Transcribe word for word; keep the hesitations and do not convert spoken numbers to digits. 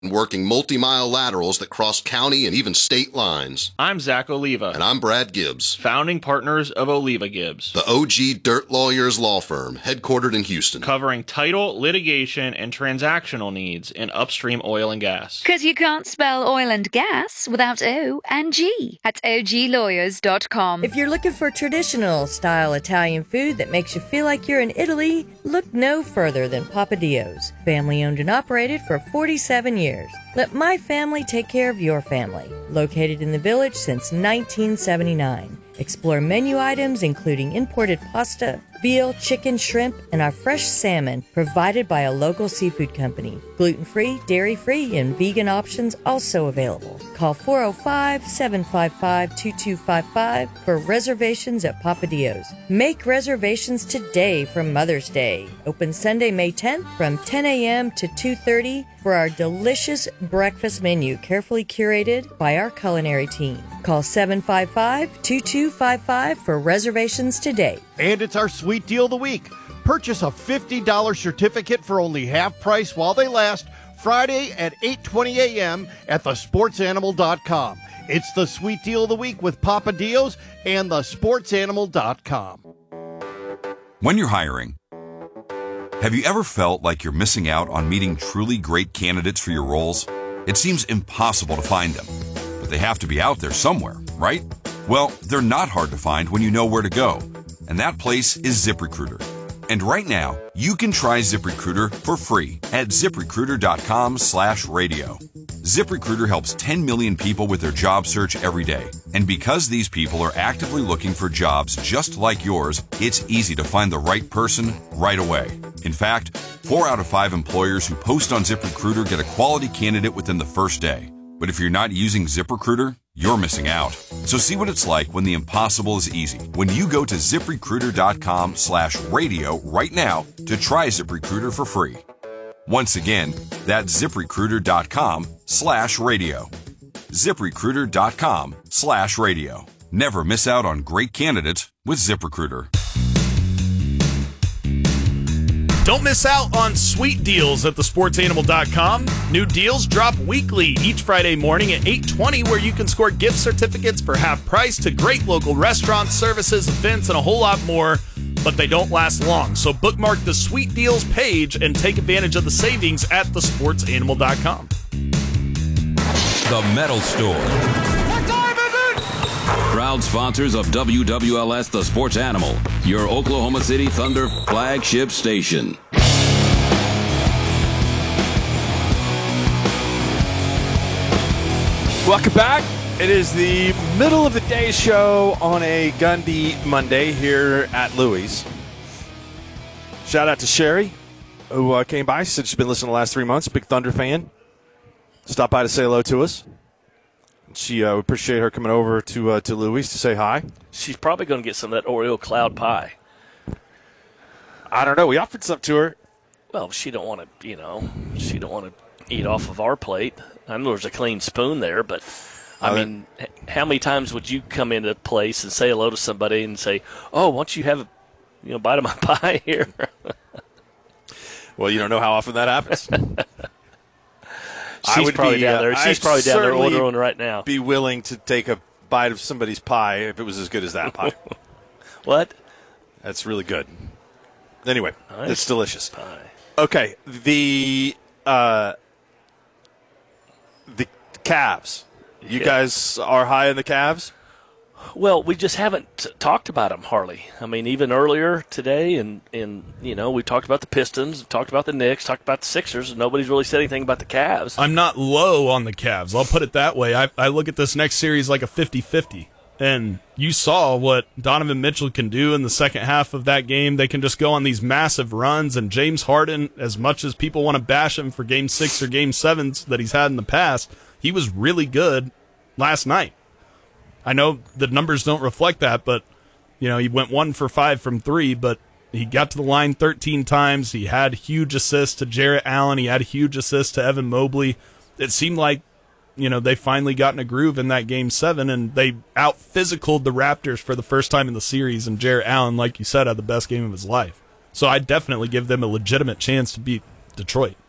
working multi-mile laterals that cross county and even state lines. I'm Zach Oliva. And I'm Brad Gibbs, founding partners of Oliva Gibbs, the O G Dirt Lawyers law firm headquartered in Houston, covering title, litigation, and transactional needs in upstream oil and gas. Because you can't spell oil and gas without O and G at O G lawyers dot com. If you're looking for traditional style Italian food that makes you feel like you're in Italy, look no further than Papadio's. Family owned and operated for forty-seven years. Let my family take care of your family. Located in the village since nineteen seventy-nine. Explore menu items including imported pasta, veal, chicken, shrimp, and our fresh salmon provided by a local seafood company. Gluten-free, dairy-free, and vegan options also available. Call four oh five, seven five five, two two five five for reservations at Papadio's. Make reservations today for Mother's Day. Open Sunday, May tenth from ten a.m. to two thirty for our delicious breakfast menu carefully curated by our culinary team. Call seven five five, two two five five for reservations today. And it's our sweet deal of the week. Purchase a fifty dollars certificate for only half price while they last, Friday at eight twenty a.m. at the sports animal dot com. It's the sweet deal of the week with Papadio's and the sports animal dot com. When you're hiring, have you ever felt like you're missing out on meeting truly great candidates for your roles? It seems impossible to find them, but they have to be out there somewhere, right? Well, they're not hard to find when you know where to go, and that place is ZipRecruiter. And right now, you can try ZipRecruiter for free at ZipRecruiter.com slash radio. ZipRecruiter helps ten million people with their job search every day. And because these people are actively looking for jobs just like yours, it's easy to find the right person right away. In fact, four out of five employers who post on ZipRecruiter get a quality candidate within the first day. But if you're not using ZipRecruiter, you're missing out. So see what it's like when the impossible is easy. When you go to ZipRecruiter.com slash radio right now to try ZipRecruiter for free. Once again, that's ZipRecruiter.com slash radio. ZipRecruiter.com slash radio. Never miss out on great candidates with ZipRecruiter. Don't miss out on sweet deals at the sports animal dot com. New deals drop weekly each Friday morning at eight twenty, where you can score gift certificates for half price to great local restaurants, services, events, and a whole lot more, but they don't last long. So bookmark the sweet deals page and take advantage of the savings at the sports animal dot com. The Metal Store. Proud sponsors of W W L S The Sports Animal, your Oklahoma City Thunder flagship station. Welcome back. It is the middle of the day show on a Gundy Monday here at Louie's. Shout out to Sherry, who uh, came by. She said she's been listening the last three months. Big Thunder fan. Stopped by to say hello to us. She uh, appreciate her coming over to uh, to Louie's to say hi. She's probably going to get some of that Oreo cloud pie. I don't know. We offered some to her. Well, she don't want to, you know, she don't want to eat off of our plate. I know there's a clean spoon there, but I uh, mean, how many times would you come into a place and say hello to somebody and say, "Oh, why don't you have a, you know, bite of my pie here?" Well, you don't know how often that happens. She's I would probably be, down there. Uh, She's I'd probably down there certainly ordering right now. Be willing to take a bite of somebody's pie if it was as good as that pie. What? That's really good. Anyway, nice. It's delicious. Pie. Okay, the uh, the Cavs. You Yeah. guys are high in the Cavs? Well, we just haven't t- talked about them hardly. I mean, even earlier today, and, and you know, we talked about the Pistons, talked about the Knicks, talked about the Sixers, and nobody's really said anything about the Cavs. I'm not low on the Cavs. I'll put it that way. I, I look at this next series like a fifty-fifty. And you saw what Donovan Mitchell can do in the second half of that game. They can just go on these massive runs. And James Harden, as much as people want to bash him for game six or game sevens that he's had in the past, he was really good last night. I know the numbers don't reflect that, but you know, he went one for five from three, but he got to the line thirteen times. He had huge assists to Jarrett Allen. He had huge assists to Evan Mobley. It seemed like, you know, they finally got in a groove in that game seven, and they out-physicaled the Raptors for the first time in the series, and Jarrett Allen, like you said, had the best game of his life. So I definitely give them a legitimate chance to beat Detroit.